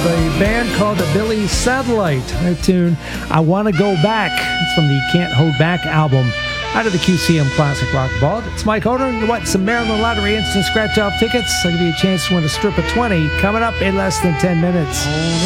a band called Billy Satellite. Their tune, I Want to Go Back. It's from the Can't Hold Back album out of the QCM Classic Rock Vault. It's Mike Holder. You want some Maryland Lottery instant scratch-off tickets? I'll give you a chance to win a strip of 20 coming up in less than 10 minutes.